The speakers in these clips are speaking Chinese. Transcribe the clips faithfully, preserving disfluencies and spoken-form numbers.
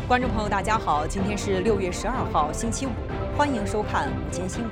观众朋友，大家好，今天是六月十二号，星期五，欢迎收看午间新闻。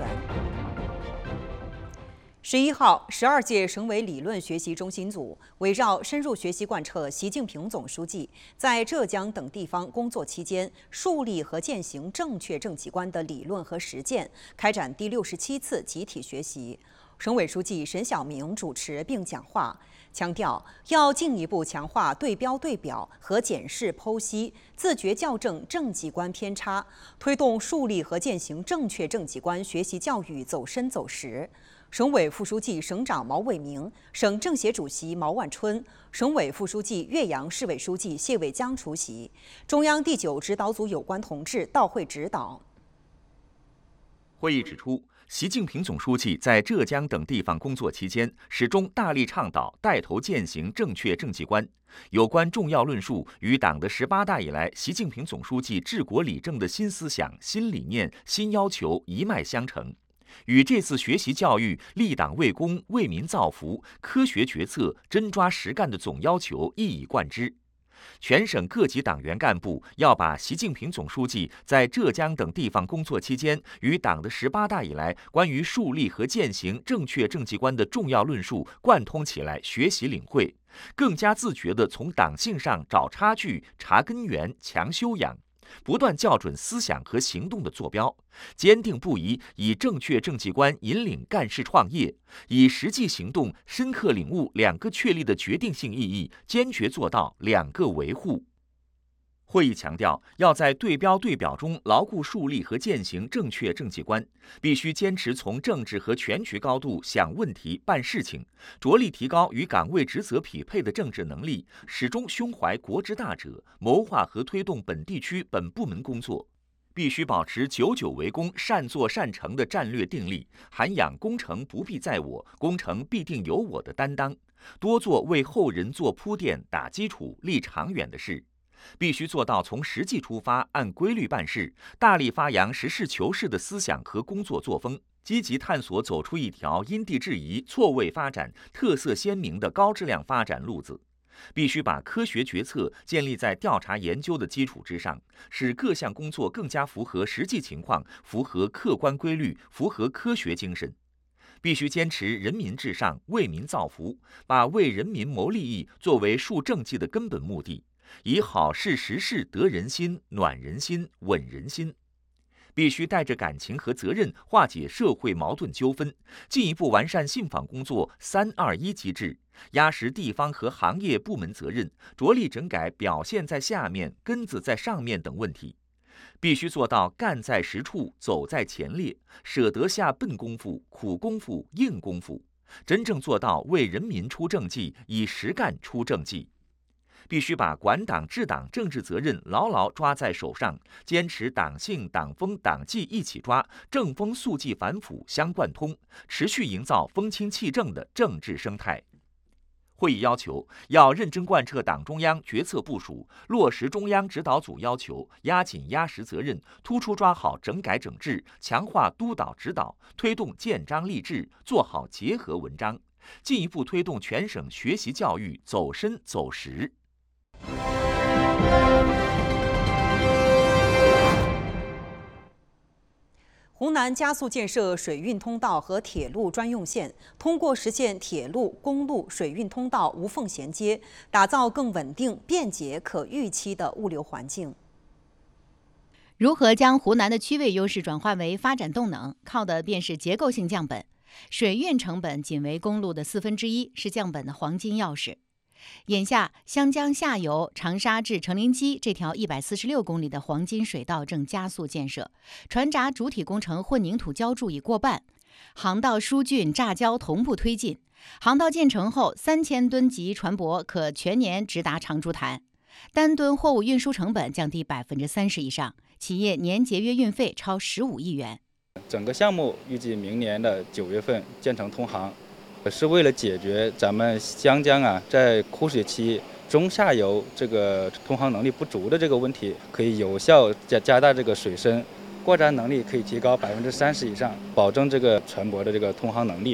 十一号，十二届省委理论学习中心组围绕深入学习贯彻习近平总书记在浙江等地方工作期间树立和践行正确政绩观的理论和实践，开展第六十七次集体学习。省委书记沈晓明主持并讲话，强调要进一步强化对标对表和检视剖析，自觉校正政绩观偏差，推动树立和践行正确政绩观学习教育走深走实。省委副书记、省长毛伟明、省政协主席毛万春、省委副书记、岳阳市委书记谢伟江出席，中央第九指导组有关同志到会指导。 会议指出，习近平总书记在浙江等地方工作期间，始终大力倡导、带头践行正确政绩观，有关重要论述与党的十八大以来习近平总书记治国理政的新思想、新理念、新要求一脉相承，与这次学习教育立党为公、为民造福、科学决策、真抓实干的总要求一以贯之。全省各级党员干部要把习近平总书记在浙江等地方工作期间与党的十八大以来关于树立和践行正确政绩观的重要论述贯通起来，学习领会，更加自觉地从党性上找差距、查根源、强修养，不断校准思想和行动的坐标，坚定不移以正确政绩观引领干事创业，以实际行动深刻领悟两个确立的决定性意义，坚决做到两个维护。会议强调，要在对标对表中牢固树立和践行正确政绩观，必须坚持从政治和全局高度想问题、办事情，着力提高与岗位职责匹配的政治能力，始终胸怀国之大者，谋划和推动本地区本部门工作。必须保持久久为功、善作善成的战略定力，涵养工程不必在我、工程必定有我的担当，多做为后人做铺垫、打基础、立长远的事。必须做到从实际出发，按规律办事，大力发扬实事求是的思想和工作作风，积极探索走出一条因地制宜、错位发展、特色鲜明的高质量发展路子。必须把科学决策建立在调查研究的基础之上，使各项工作更加符合实际情况，符合客观规律，符合科学精神。必须坚持人民至上、为民造福，把为人民谋利益作为树政绩的根本目的，以好事实事得人心、暖人心、稳人心。必须带着感情和责任化解社会矛盾纠纷，进一步完善信访工作三二一机制，压实地方和行业部门责任，着力整改表现在下面、根子在上面等问题。必须做到干在实处、走在前列，舍得下笨功夫、苦功夫、硬功夫，真正做到为人民出政绩，以实干出政绩。必须把管党治党政治责任牢牢抓在手上，坚持党性、党风、党纪一起抓，正风肃纪反腐相贯通，持续营造风清气正的政治生态。会议要求，要认真贯彻党中央决策部署，落实中央指导组要求，压紧压实责任，突出抓好整改整治，强化督导指导，推动建章立制，做好结合文章，进一步推动全省学习教育走深走实。 湖南加速建设水运通道和铁路专用线，通过实现铁路、公路、水运通道无缝衔接，打造更稳定、便捷、可预期的物流环境。 如何将湖南的区位优势转化为发展动能，靠的便是结构性降本。水运成本仅为公路的四分之一，是降本的黄金钥匙。眼下，湘江下游长沙至成陵矶这条一百四十六公里的黄金水道正加速建设，船闸主体工程混凝土浇筑已过半，航道疏浚炸胶同步推进。航道建成后，三千吨级船舶可全年直达长株潭，单吨货物运输成本降低百分之三十以上，企业年节约运费超十五亿元。 整个项目预计明年的九月份建成通航。是为了解决咱们湘江啊在枯水期中下游这个通航能力不足的这个问题，可以有效加加大这个水深，过闸能力可以提高百分之三十以上，保证这个船舶的这个通航能力。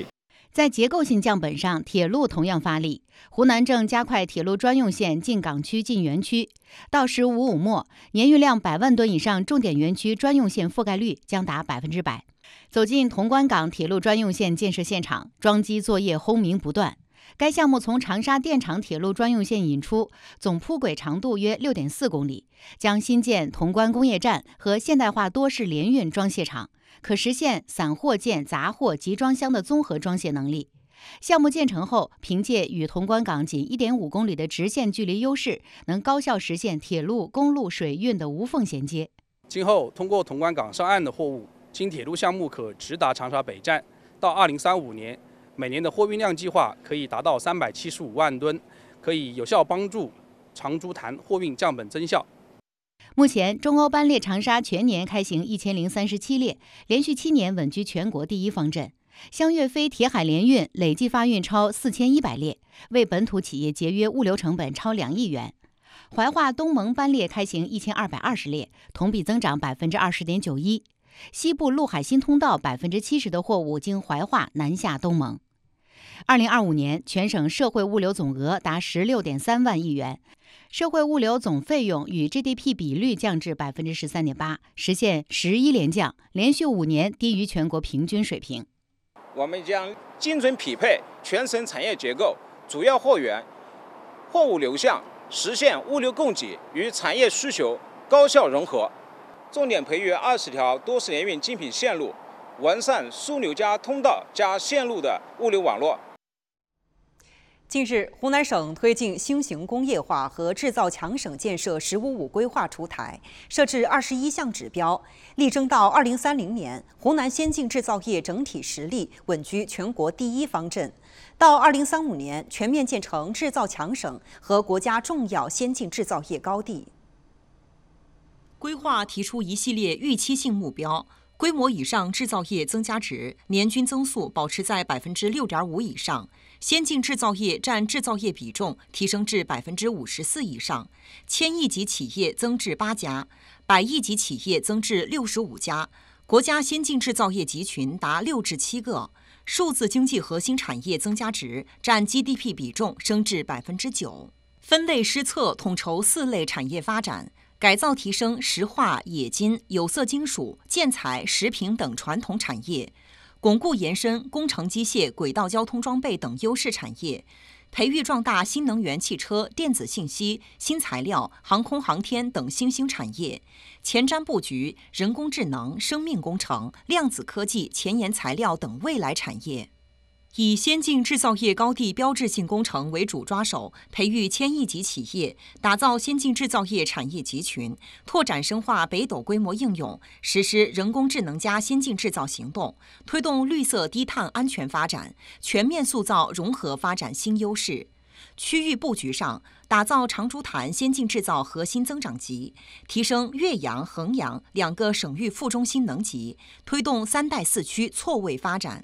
在结构性降本上，铁路同样发力。湖南正加快铁路专用线进港区、进园区，到“十五五”末，年运量百万吨以上重点园区专用线覆盖率将达百分之百。走进潼关港铁路专用线建设现场，桩基作业轰鸣不断。该项目从长沙电厂铁路专用线引出，总铺轨长度约 六点四公里，将新建潼关工业站和现代化多式联运装卸厂，可实现散货件、杂货集装箱的综合装卸能力。项目建成后，凭借与潼关港仅 一点五公里的直线距离优势，能高效实现铁路、公路、水运的无缝衔接。 今后通过潼关港上岸的货物，经铁路项目可直达长沙北站。到二零三五年，每年的货运量计划可以达到三百七十五万吨，可以有效帮助长株潭货运降本增效。 目前，中欧班列长沙全年开行一千零三十七列，连续七年稳居全国第一方阵。湘粤飞铁海联运累计发运超四千一百列，为本土企业节约物流成本超两亿元。怀化东盟班列开行一千二百二十列，同比增长百分之二十点九一。西部陆海新通道百分之七十的货物经怀化南下东盟。二零二五年，全省社会物流总额达十六点三万亿元，社会物流总费用与 G D P 比率降至百分之十三点八，实现十一连降，连续五年低于全国平均水平。 我们将精准匹配全省产业结构、主要货源、货物流向，实现物流供给与产业需求高效融合。重点培育二十条多式联运精品线路，完善枢纽加通道加线路的物流网络。 近日，湖南省推进新型工业化和制造强省建设“十五五”规划出台，设置二十一项指标，力争到二零三零年，湖南先进制造业整体实力稳居全国第一方阵；到二零三五年，全面建成制造强省和国家重要先进制造业高地。规划提出一系列预期性目标。规模以上制造业增加值年均增速保持在百分之六点五以上，先进制造业占制造业比重提升至百分之五十四以上，千亿级企业增至八家，百亿级企业增至六十五家，国家先进制造业集群达六至七个，数字经济核心产业增加值占 G D P 比重升至百分之九，分类施策统筹四类产业发展。改造提升石化、冶金、有色金属、建材、食品等传统产业，巩固延伸工程机械、轨道交通装备等优势产业，培育壮大新能源汽车、电子信息、新材料、航空航天等新兴产业，前瞻布局人工智能、生命工程、量子科技、前沿材料等未来产业。以先进制造业高地标志性工程为主抓手，培育千亿级企业，打造先进制造业产业集群，拓展深化北斗规模应用，实施人工智能加先进制造行动，推动绿色低碳安全发展，全面塑造融合发展新优势。区域布局上，打造长株潭先进制造核心增长极，提升岳阳、衡阳两个省域副中心能级，推动三带四区错位发展。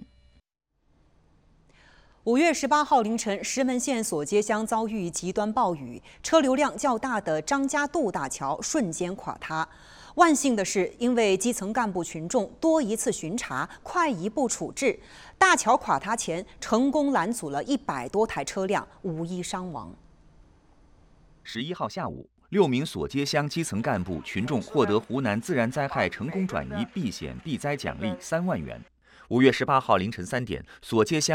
五月十八号凌晨，石门县索街乡遭遇极端暴雨，车流量较大的张家渡大桥瞬间垮塌。万幸的是，因为基层干部群众多一次巡查，快一步处置，大桥垮塌前成功拦阻了一百多台车辆，无一伤亡。 十一号下午，六名索街乡基层干部群众获得湖南自然灾害成功转移避险避灾奖励三万元。五月十八号凌晨三点，索街乡